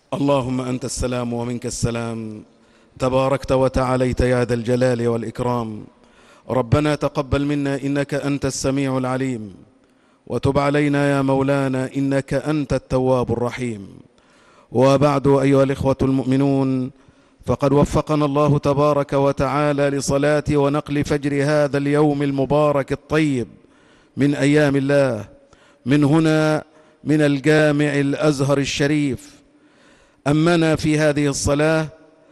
اللهم أنت السلام ومنك السلام، تباركت وتعاليت يا ذا الجلال والإكرام. ربنا تقبل منا إنك أنت السميع العليم، وتب علينا يا مولانا إنك أنت التواب الرحيم. وبعد، أيها الإخوة المؤمنون، فقد وفقنا الله تبارك وتعالى لصلاة ونقل فجر هذا اليوم المبارك الطيب من أيام الله، من هنا من الجامع الأزهر الشريف. أمنا في هذه الصلاة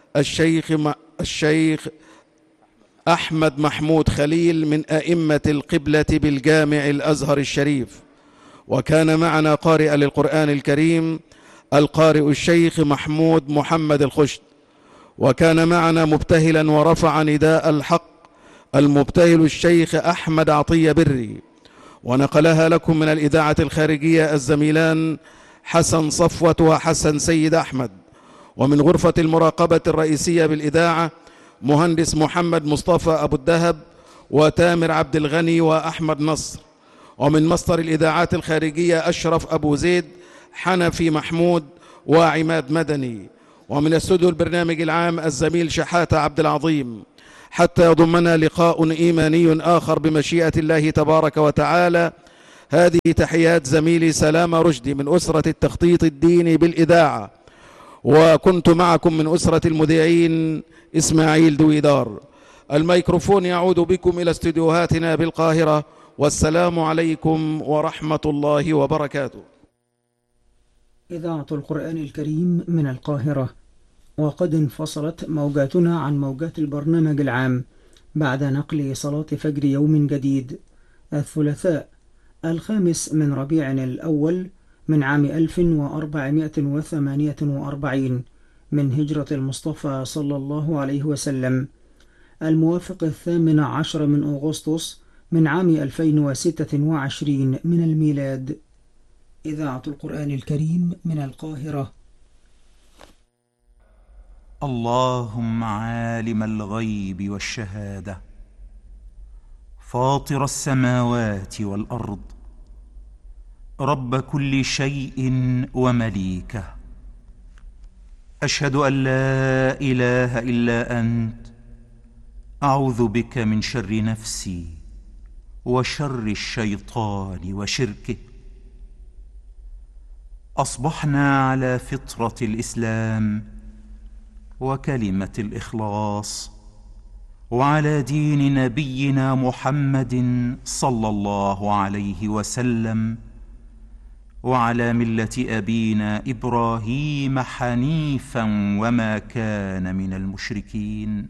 الشيخ أحمد محمود خليل من أئمة القبلة بالجامع الأزهر الشريف، وكان معنا قارئا للقرآن الكريم القارئ الشيخ محمود محمد الخشت، وكان معنا مبتهلا ورفع نداء الحق المبتهل الشيخ أحمد عطية بري، ونقلها لكم من الإذاعة الخارجية الزميلان حسن صفوة وحسن سيد أحمد، ومن غرفة المراقبة الرئيسية بالإذاعة مهندس محمد مصطفى أبو الدهب وتامر عبد الغني وأحمد نصر، ومن مصدر الإذاعات الخارجية أشرف أبو زيد، حنفي محمود وعماد مدني، ومن استوديو البرنامج العام الزميل شحاتة عبد العظيم، حتى يضمنا لقاء إيماني آخر بمشيئة الله تبارك وتعالى. هذه تحيات زميلي سلام رشدي من أسرة التخطيط الديني بالإذاعة، وكنت معكم من أسرة المذيعين إسماعيل دويدار. الميكروفون يعود بكم إلى استديوهاتنا بالقاهرة، والسلام عليكم ورحمة الله وبركاته. إذاعة القرآن الكريم من القاهرة، وقد انفصلت موجاتنا عن موجات البرنامج العام بعد نقل صلاة فجر يوم جديد، الثلاثاء 5 من ربيع الأول من عام 1448 من هجرة المصطفى صلى الله عليه وسلم، الموافق 18 من أغسطس من عام 2026 من الميلاد. إذاعة القرآن الكريم من القاهرة. اللهم عالم الغيب والشهادة، فاطر السماوات والأرض، رب كل شيء ومليكه، أشهد أن لا إله إلا أنت، أعوذ بك من شر نفسي وشر الشيطان وشركه. أصبحنا على فطرة الإسلام وكلمة الإخلاص، وعلى دين نبينا محمد صلى الله عليه وسلم، وعلى ملة أبينا إبراهيم حنيفا وما كان من المشركين.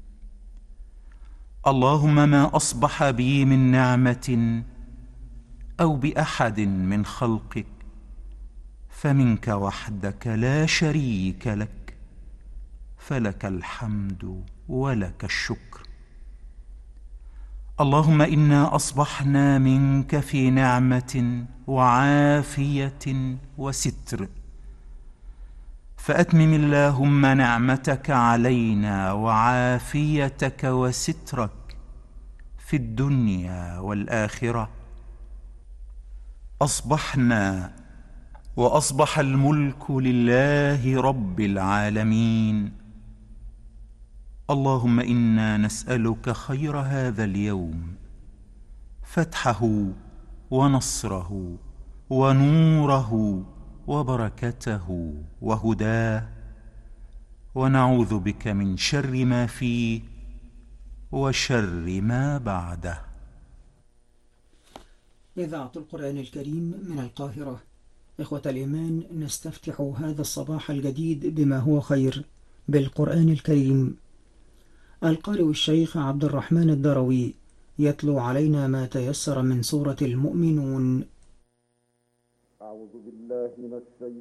اللهم ما أصبح بي من نعمة أو بأحد من خلقك فمنك وحدك لا شريك لك، فلك الحمد ولك الشكر. اللهم إنا أصبحنا منك في نعمة وعافية وستر، فأتمم اللهم نعمتك علينا وعافيتك وسترك في الدنيا والآخرة. أصبحنا وأصبح الملك لله رب العالمين. اللهم إنا نسألك خير هذا اليوم، فتحه ونصره ونوره وبركته وهداه، ونعوذ بك من شر ما فيه وشر ما بعده. إذاعة القرآن الكريم من القاهرة. إخوة الإيمان، نستفتح هذا الصباح الجديد بما هو خير بالقرآن الكريم. القارئ الشيخ عبد الرحمن الدروي يتلو علينا ما تيسر من سورة المؤمنون. أعوذ بالله من الشيطان